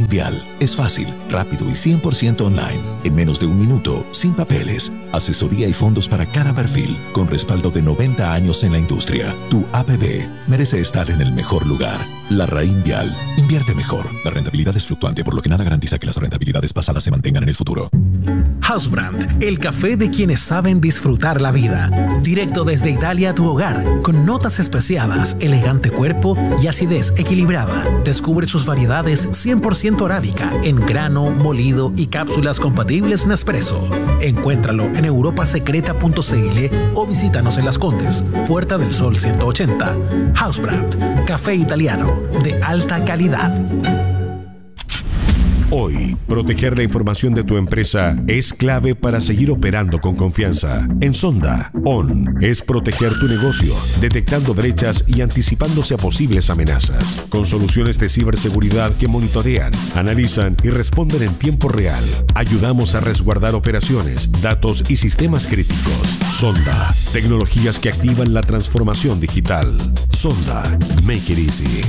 Raín Vial es fácil, rápido y 100% online. En menos de un minuto, sin papeles. Asesoría y fondos para cada perfil, con respaldo de 90 años en la industria. Tu APB merece estar en el mejor lugar. La Raín Vial. Invierte mejor. La rentabilidad es fluctuante, por lo que nada garantiza que las rentabilidades pasadas se mantengan en el futuro. Housebrand, el café de quienes saben disfrutar la vida. Directo desde Italia a tu hogar, con notas especiadas, elegante cuerpo y acidez equilibrada. Descubre sus variedades 100% arábica, en grano, molido y cápsulas compatibles Nespresso. Encuéntralo en europasecreta.cl o visítanos en Las Condes, Puerta del Sol 180. Housebrand, café italiano de alta calidad. Hoy, proteger la información de tu empresa es clave para seguir operando con confianza. En Sonda, ON es proteger tu negocio, detectando brechas y anticipándose a posibles amenazas, con soluciones de ciberseguridad que monitorean, analizan y responden en tiempo real. Ayudamos a resguardar operaciones, datos y sistemas críticos. Sonda, tecnologías que activan la transformación digital. Sonda, make it easy.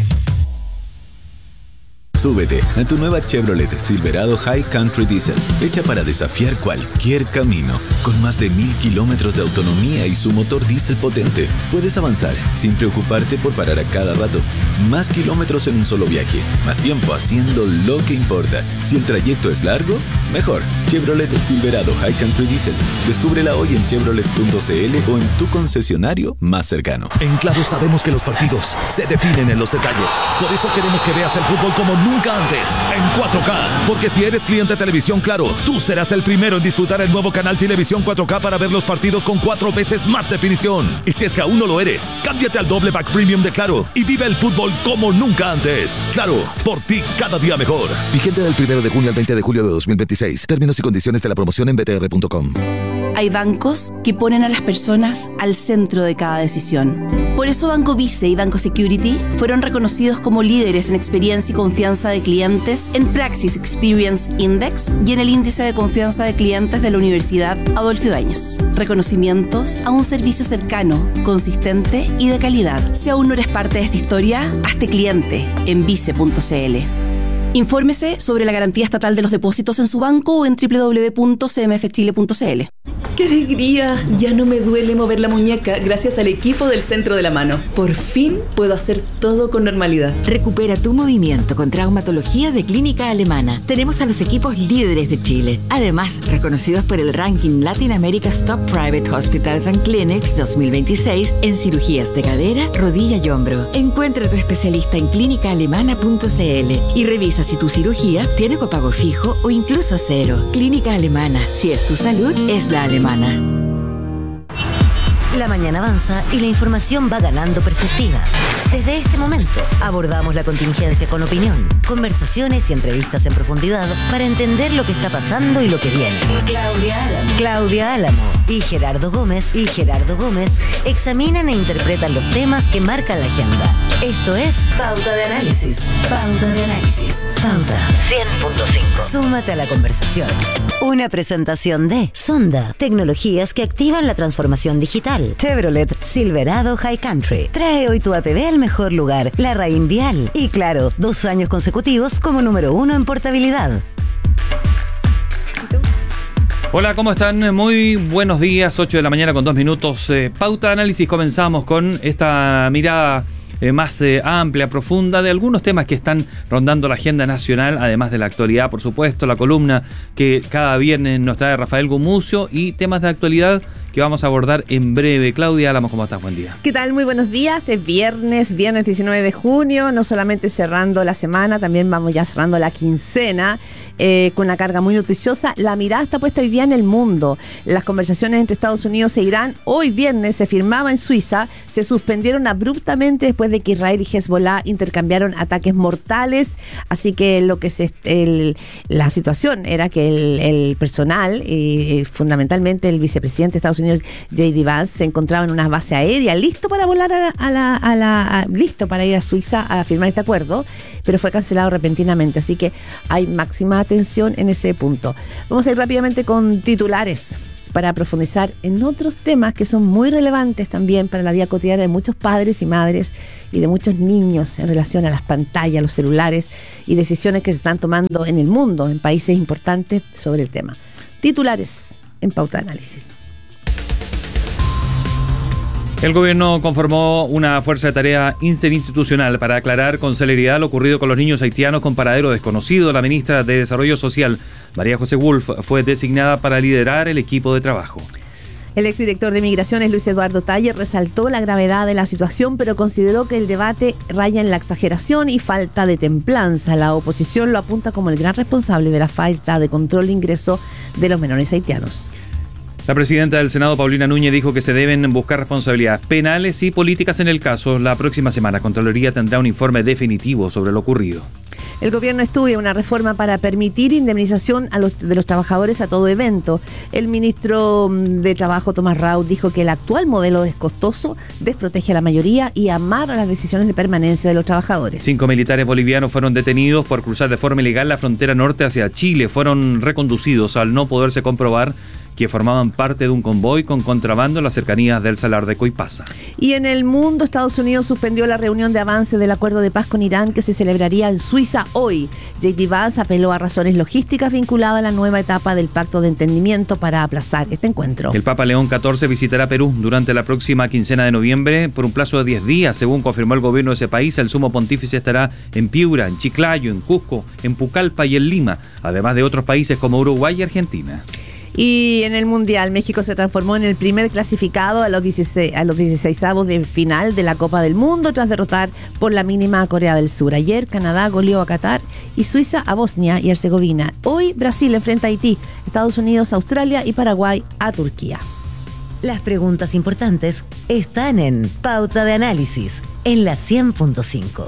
Súbete a tu nueva Chevrolet Silverado High Country Diesel, hecha para desafiar cualquier camino. Con más de 1000 kilómetros de autonomía y su motor diésel potente, puedes avanzar sin preocuparte por parar a cada rato. Más kilómetros en un solo viaje, más tiempo haciendo lo que importa. Si el trayecto es largo, mejor. Chevrolet Silverado High Country Diesel. Descúbrela hoy en chevrolet.cl o en tu concesionario más cercano. En Claro sabemos que los partidos se definen en los detalles. Por eso queremos que veas el fútbol como nunca antes, en 4K. Porque si eres cliente de Televisión Claro, tú serás el primero en disfrutar el nuevo canal Televisión 4K para ver los partidos con 4 veces más definición. Y si es que aún no lo eres, cámbiate al doble pack premium de Claro y vive el fútbol como nunca antes. Claro, por ti cada día mejor. Vigente del 1 de junio al 20 de julio de 2026. Términos y condiciones de la promoción en btr.com. Hay bancos que ponen a las personas al centro de cada decisión. Por eso Banco Vice y Banco Security fueron reconocidos como líderes en experiencia y confianza de clientes en Praxis Experience Index y en el índice de confianza de clientes de la Universidad Adolfo Ibáñez. Reconocimientos a un servicio cercano, consistente y de calidad. Si aún no eres parte de esta historia, hazte cliente en vice.cl. Infórmese sobre la garantía estatal de los depósitos en su banco o en www.cmfchile.cl. ¡Qué alegría! Ya no me duele mover la muñeca gracias al equipo del Centro de la Mano. Por fin puedo hacer todo con normalidad. Recupera tu movimiento con traumatología de Clínica Alemana. Tenemos a los equipos líderes de Chile. Además, reconocidos por el ranking Latin America's Top Private Hospitals and Clinics 2026 en cirugías de cadera, rodilla y hombro. Encuentra a tu especialista en clínicaalemana.cl y revisa si tu cirugía tiene copago fijo o incluso cero. Clínica Alemana. Si es tu salud, es la alemana. La mañana avanza y la información va ganando perspectiva. Desde este momento abordamos la contingencia con opinión, conversaciones y entrevistas en profundidad para entender lo que está pasando y lo que viene. Claudia Álamo y Gerardo Gómez examinan e interpretan los temas que marcan la agenda. Esto es Pauta de Análisis. Pauta 100.5. Súmate a la conversación. Una presentación de Sonda, tecnologías que activan la transformación digital. Chevrolet Silverado High Country. Trae hoy tu APB al mejor lugar, la Raín Vial. Y claro, 2 años consecutivos como número 1 en portabilidad. Hola, ¿cómo están? Muy buenos días, 8 de la mañana con 2 minutos. Pauta de Análisis, comenzamos con esta mirada más amplia, profunda de algunos temas que están rondando la agenda nacional, además de la actualidad, por supuesto, la columna que cada viernes nos trae Rafael Gumucio y temas de actualidad que vamos a abordar en breve. Claudia Álamo, ¿cómo estás? Buen día. ¿Qué tal? Muy buenos días. Es viernes 19 de junio, no solamente cerrando la semana, también vamos ya cerrando la quincena, con una carga muy noticiosa. La mirada está puesta hoy día en el mundo. Las conversaciones entre Estados Unidos e Irán, hoy viernes se firmaba en Suiza, se suspendieron abruptamente después de que Israel y Hezbollah intercambiaron ataques mortales, así que la situación era que el personal, fundamentalmente el vicepresidente de Estados Unidos, J.D. Vance, se encontraba en una base aérea listo para volar listo para ir a Suiza a firmar este acuerdo, pero fue cancelado repentinamente, así que hay máxima atención en ese punto. Vamos a ir rápidamente con titulares. para profundizar en otros temas que son muy relevantes también para la vida cotidiana de muchos padres y madres y de muchos niños en relación a las pantallas, los celulares y decisiones que se están tomando en el mundo, en países importantes sobre el tema. Titulares en Pauta de Análisis. El gobierno conformó una fuerza de tarea interinstitucional para aclarar con celeridad lo ocurrido con los niños haitianos con paradero desconocido. La ministra de Desarrollo Social, María José Wolf, fue designada para liderar el equipo de trabajo. El exdirector de Migraciones, Luis Eduardo Taller, resaltó la gravedad de la situación, pero consideró que el debate raya en la exageración y falta de templanza. La oposición lo apunta como el gran responsable de la falta de control de ingreso de los menores haitianos. La presidenta del Senado, Paulina Núñez, dijo que se deben buscar responsabilidades penales y políticas en el caso. La próxima semana, Contraloría tendrá un informe definitivo sobre lo ocurrido. El gobierno estudia una reforma para permitir indemnización de los trabajadores a todo evento. El ministro de Trabajo, Tomás Raúl, dijo que el actual modelo es costoso, desprotege a la mayoría y amarra las decisiones de permanencia de los trabajadores. 5 militares bolivianos fueron detenidos por cruzar de forma ilegal la frontera norte hacia Chile. Fueron reconducidos al no poderse comprobar que formaban parte de un convoy con contrabando en las cercanías del Salar de Coipasa. Y en el mundo, Estados Unidos suspendió la reunión de avance del acuerdo de paz con Irán que se celebraría en Suiza hoy. J.D. Vance apeló a razones logísticas vinculadas a la nueva etapa del pacto de entendimiento para aplazar este encuentro. El Papa León XIV visitará Perú durante la próxima quincena de noviembre por un plazo de 10 días. Según confirmó el gobierno de ese país, el sumo pontífice estará en Piura, en Chiclayo, en Cusco, en Pucallpa y en Lima, además de otros países como Uruguay y Argentina. Y en el Mundial, México se transformó en el primer clasificado a los 16avos de final de la Copa del Mundo tras derrotar por la mínima a Corea del Sur. Ayer Canadá goleó a Qatar y Suiza a Bosnia y Herzegovina. Hoy Brasil enfrenta a Haití, Estados Unidos a Australia y Paraguay a Turquía. Las preguntas importantes están en Pauta de Análisis, en la 100.5.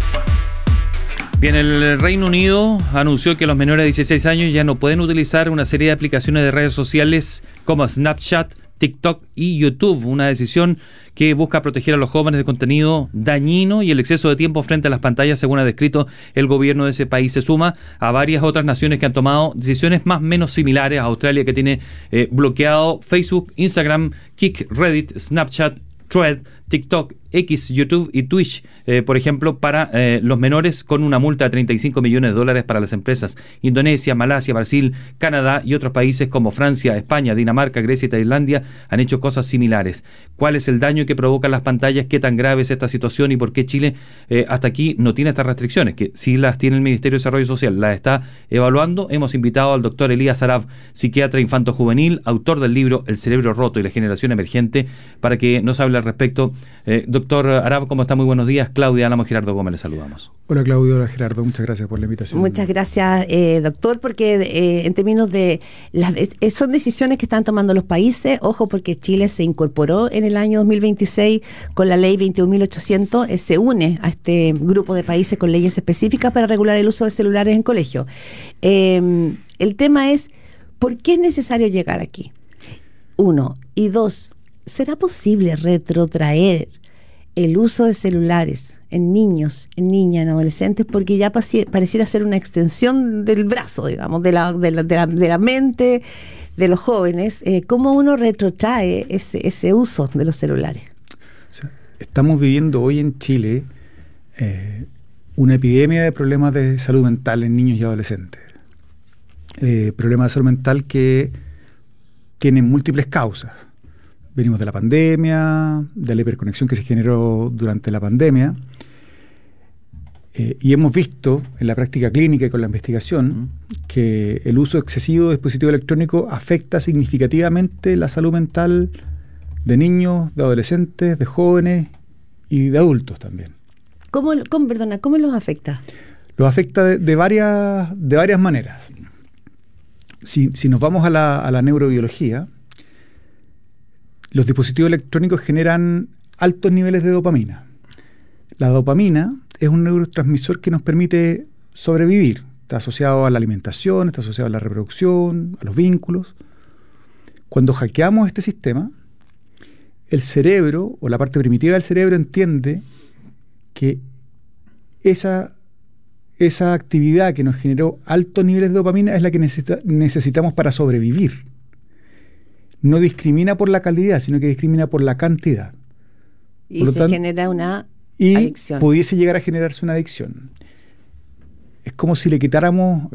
Bien, el Reino Unido anunció que los menores de 16 años ya no pueden utilizar una serie de aplicaciones de redes sociales como Snapchat, TikTok y YouTube, una decisión que busca proteger a los jóvenes de contenido dañino y el exceso de tiempo frente a las pantallas, según ha descrito el gobierno de ese país. Se suma a varias otras naciones que han tomado decisiones más o menos similares. Australia, que tiene bloqueado Facebook, Instagram, Kik, Reddit, Snapchat, Thread, TikTok, X, YouTube y Twitch, por ejemplo, para los menores, con una multa de $35 millones para las empresas. Indonesia, Malasia, Brasil, Canadá y otros países como Francia, España, Dinamarca, Grecia y Tailandia han hecho cosas similares. ¿Cuál es el daño que provocan las pantallas? ¿Qué tan grave es esta situación? ¿Y por qué Chile hasta aquí no tiene estas restricciones? Que sí las tiene el Ministerio de Desarrollo Social, las está evaluando. Hemos invitado al doctor Elías Arab, psiquiatra infanto-juvenil, autor del libro El cerebro roto y la generación emergente, para que nos hable al respecto. Doctor Arab, ¿cómo está? Muy buenos días. Claudia Álamo, Gerardo Gómez, le saludamos. Hola Claudio, hola Gerardo, muchas gracias por la invitación. Muchas gracias, doctor, porque en términos de son decisiones que están tomando los países. Ojo, porque Chile se incorporó en el año 2026 con la ley 21.800, se une a este grupo de países con leyes específicas para regular el uso de celulares en colegio. El tema es, ¿por qué es necesario llegar aquí? 1. Y 2, ¿será posible retrotraer el uso de celulares en niños, en niñas, en adolescentes? Porque ya pareciera ser una extensión del brazo, digamos, de la mente de los jóvenes. ¿Cómo uno retrotrae ese uso de los celulares? O sea, estamos viviendo hoy en Chile una epidemia de problemas de salud mental en niños y adolescentes. Problemas de salud mental que tienen múltiples causas. Venimos de la pandemia, de la hiperconexión que se generó durante la pandemia, y hemos visto en la práctica clínica y con la investigación que el uso excesivo de dispositivos electrónicos afecta significativamente la salud mental de niños, de adolescentes, de jóvenes y de adultos también. ¿Cómo los afecta? Los afecta de varias maneras. Si nos vamos a la neurobiología, los dispositivos electrónicos generan altos niveles de dopamina. La dopamina es un neurotransmisor que nos permite sobrevivir. Está asociado a la alimentación, está asociado a la reproducción, a los vínculos. Cuando hackeamos este sistema, el cerebro o la parte primitiva del cerebro entiende que esa actividad que nos generó altos niveles de dopamina es la que necesitamos para sobrevivir. no discrimina por la calidad, sino que discrimina por la cantidad. Y se genera una y adicción. pudiese llegar a generarse una adicción. Es como si le quitáramos